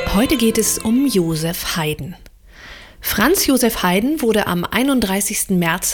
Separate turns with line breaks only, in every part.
Heute geht es um Joseph Haydn. Franz Joseph Haydn wurde am 31. März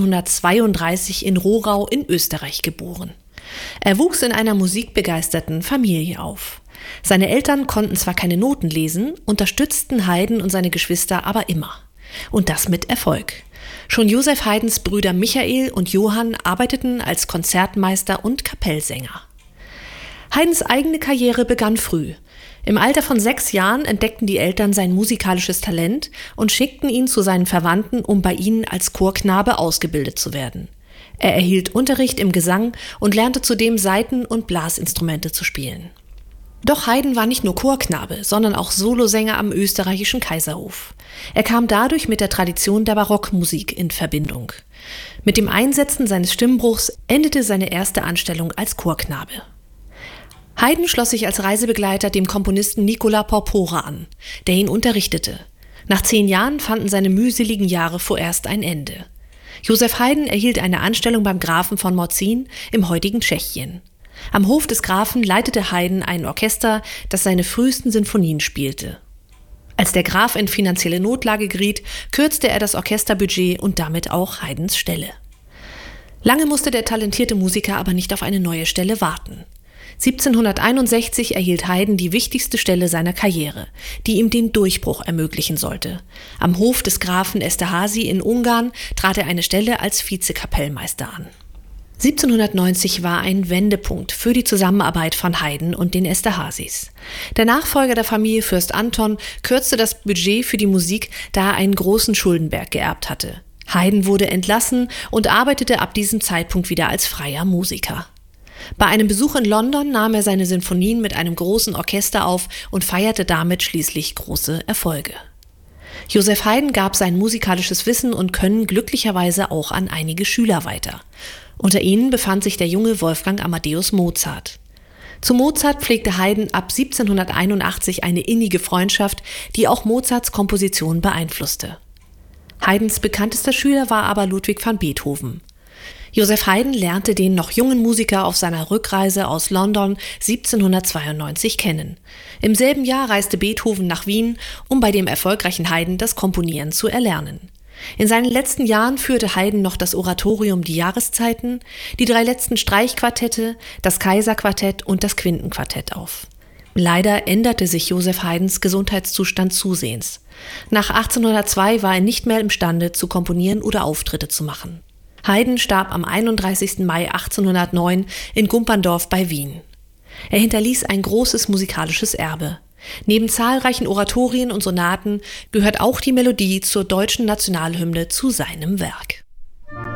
1732 in Rohrau in Österreich geboren. Er wuchs in einer musikbegeisterten Familie auf. Seine Eltern konnten zwar keine Noten lesen, unterstützten Haydn und seine Geschwister aber immer. Und das mit Erfolg. Schon Joseph Haydns Brüder Michael und Johann arbeiteten als Konzertmeister und Kapellsänger. Haydns eigene Karriere begann früh. Im Alter von 6 Jahren entdeckten die Eltern sein musikalisches Talent und schickten ihn zu seinen Verwandten, um bei ihnen als Chorknabe ausgebildet zu werden. Er erhielt Unterricht im Gesang und lernte zudem Saiten- und Blasinstrumente zu spielen. Doch Haydn war nicht nur Chorknabe, sondern auch Solosänger am österreichischen Kaiserhof. Er kam dadurch mit der Tradition der Barockmusik in Verbindung. Mit dem Einsetzen seines Stimmbruchs endete seine erste Anstellung als Chorknabe. Haydn schloss sich als Reisebegleiter dem Komponisten Nicola Porpora an, der ihn unterrichtete. Nach 10 Jahren fanden seine mühseligen Jahre vorerst ein Ende. Joseph Haydn erhielt eine Anstellung beim Grafen von Morzin im heutigen Tschechien. Am Hof des Grafen leitete Haydn ein Orchester, das seine frühesten Sinfonien spielte. Als der Graf in finanzielle Notlage geriet, kürzte er das Orchesterbudget und damit auch Haydns Stelle. Lange musste der talentierte Musiker aber nicht auf eine neue Stelle warten. 1761 erhielt Haydn die wichtigste Stelle seiner Karriere, die ihm den Durchbruch ermöglichen sollte. Am Hof des Grafen Esterházy in Ungarn trat er eine Stelle als Vizekapellmeister an. 1790 war ein Wendepunkt für die Zusammenarbeit von Haydn und den Esterházys. Der Nachfolger der Familie Fürst Anton kürzte das Budget für die Musik, da er einen großen Schuldenberg geerbt hatte. Haydn wurde entlassen und arbeitete ab diesem Zeitpunkt wieder als freier Musiker. Bei einem Besuch in London nahm er seine Sinfonien mit einem großen Orchester auf und feierte damit schließlich große Erfolge. Joseph Haydn gab sein musikalisches Wissen und Können glücklicherweise auch an einige Schüler weiter. Unter ihnen befand sich der junge Wolfgang Amadeus Mozart. Zu Mozart pflegte Haydn ab 1781 eine innige Freundschaft, die auch Mozarts Komposition beeinflusste. Haydns bekanntester Schüler war aber Ludwig van Beethoven. Joseph Haydn lernte den noch jungen Musiker auf seiner Rückreise aus London 1792 kennen. Im selben Jahr reiste Beethoven nach Wien, um bei dem erfolgreichen Haydn das Komponieren zu erlernen. In seinen letzten Jahren führte Haydn noch das Oratorium Die Jahreszeiten, die 3 letzten Streichquartette, das Kaiserquartett und das Quintenquartett auf. Leider änderte sich Joseph Haydns Gesundheitszustand zusehends. Nach 1802 war er nicht mehr imstande, zu komponieren oder Auftritte zu machen. Haydn starb am 31. Mai 1809 in Gumperndorf bei Wien. Er hinterließ ein großes musikalisches Erbe. Neben zahlreichen Oratorien und Sonaten gehört auch die Melodie zur deutschen Nationalhymne zu seinem Werk.